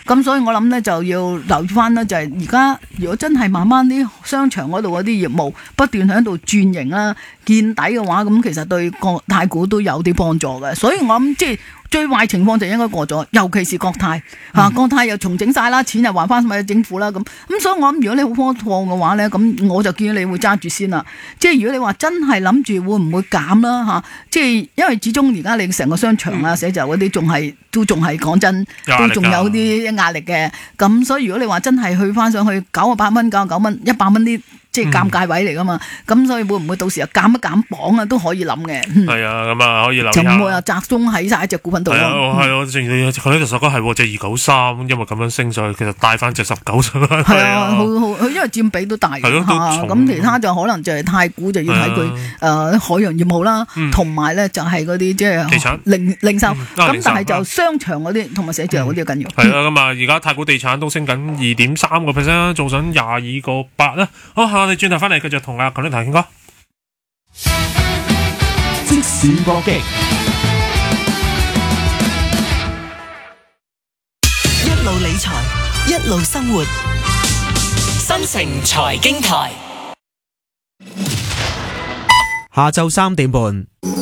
咁所以我諗咧就要留意翻啦，就係而家如果真係慢慢啲商場嗰度嗰啲業務不斷喺度轉型啦、見底嘅話，咁其實對國泰股都有啲幫助嘅。所以我諗即係最壞情況就應該過咗，尤其是國泰國泰又重整晒啦，錢又還翻俾政府啦，咁所以我諗如果你好科創嘅話咧，咁我就建議你會揸住先啦。即係如果你話真係諗住會唔會減啦即係因為始終而家你成個商場啊、寫字樓嗰啲都仲係講真，都仲有啲壓力嘅。咁所以如果你話真係去翻上去98蚊、99蚊、100蚊啲。即係尷尬位嚟噶嘛，咁所以會唔會到時又減一減磅啊都可以諗嘅。 係啊，咁啊可以留意下。 就唔會又集中喺晒一隻股份度咯。 係啊，正如佢呢就實講係隻293，因為咁樣升上去，其實帶翻隻19上去。係啊，好，因為佔比都大。係咯，咁其他就可能就係太古就要睇佢海洋業務啦，同埋咧就係嗰啲即係零售。咁但係就商場嗰啲同埋寫字樓嗰啲緊要。 係啊，咁啊而家太古地產都升緊2.3%，做緊22.8啦。好。我哋轉頭翻嚟繼續同阿鄺天台傾歌。 即時搏擊， 一路理財，一路生活。新城財經台， 下晝3點半。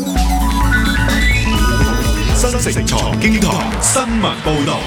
新城財經台新聞報道。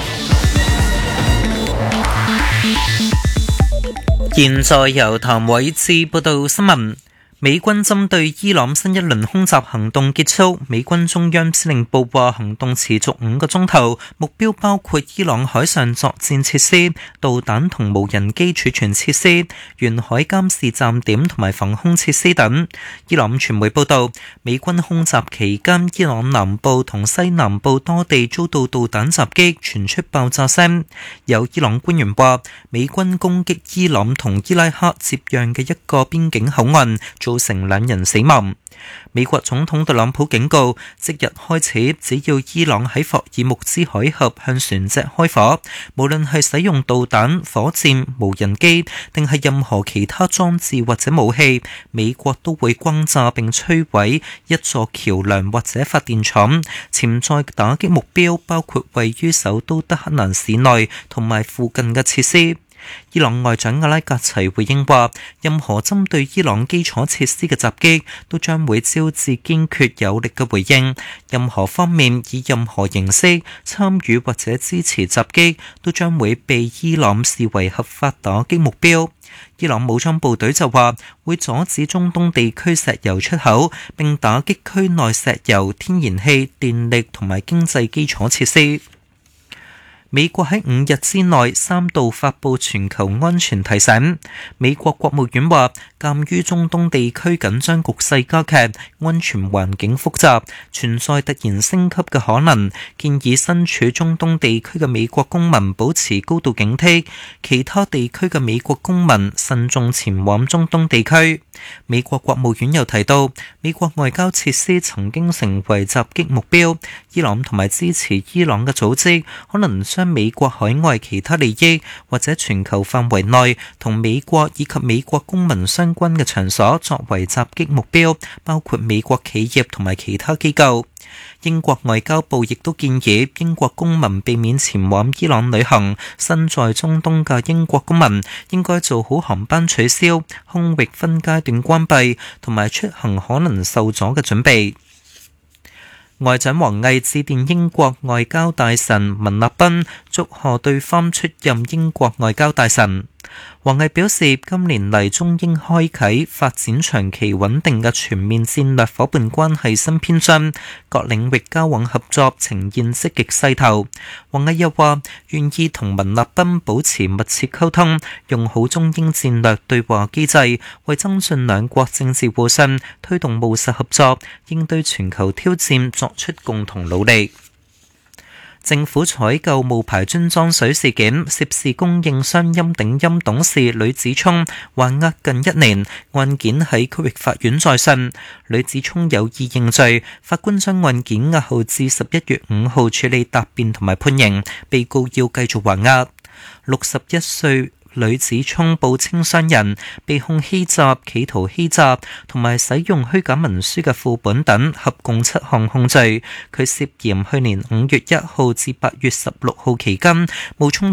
現在由譚偉智報道新聞。美軍針對伊朗新一輪空襲行動結束，美軍中央司令部話行動持續5個鐘頭，目標包括伊朗海上作戰設施、導彈同無人機儲存設施、沿海監視站點同埋防空設施等。伊朗傳媒報道，美軍空襲期間，伊朗南部同西南部多地遭到導彈襲擊，傳出爆炸聲。有伊朗官員話，美軍攻擊伊朗同伊拉克接壤嘅一個邊境口岸，造成2人死亡。美國總統特朗普警告，即日開始，只要伊朗喺霍爾木茲海峽向船隻開火，無論係使用導彈、火箭、無人機，定係任何其他裝置或者武器，美國都會轟炸並摧毀一座橋樑或者發電廠。潛在打擊目標包括位於首都德黑蘭市內同埋附近嘅設施。伊朗外長阿拉格齊回應話，任何針對伊朗基礎設施嘅襲擊都將會招致堅決有力嘅回應，任何方面以任何形式參與或者支持襲擊都將會被伊朗視為合法打擊目標。伊朗武裝部隊就話會阻止中東地區石油出口，並打擊區內石油、天然氣、電力同埋經濟基礎設施。美國喺5日之內3度發佈全球安全提醒。美國國務院話，鑑於中東地區緊張局勢加劇，安全環境複雜，存在突然升級嘅可能，建議身處中東地區嘅美國公民保持高度警惕，其他地區嘅美國公民慎重前往中東地區。美國國務院又提到，美國外交設施曾經成為襲擊目標，伊朗同埋支持伊朗嘅組織可能將美國海外其他利益或者全球範圍內同美國以及美國公民相關嘅場所作為襲擊目標，包括美國企業同埋其他機構。英國外交部亦都建議英國公民避免前往伊朗旅行，身在中東嘅英國公民應該做好航班取消、空域分階段關閉同埋出行可能受阻嘅準備。外長王毅致電英國外交大臣文納賓，祝賀對方出任英國外交大臣。王毅表示，今年嚟中英開啟發展長期穩定嘅全面戰略夥伴關係新篇章，各領域交往合作呈現積極勢頭。王毅又話，願意同文納賓保持密切溝通，用好中英戰略對話機制，為增進兩國政治互信、推動務實合作、應對全球挑戰作出共同努力。政府採購冒牌樽裝水事件，涉事供應商陰鼎鑫董事呂子聰還押近1年，案件喺區域法院再訊。呂子聰有意認罪，法官將案件押後至11月5號處理答辯同埋判刑，被告要繼續還押。61歲呂子聰報稱商人，被控欺詐、企圖欺詐同埋使用虛假文書嘅副本等，合共7項控罪。佢涉嫌去年5月1號至8月16號期間冒充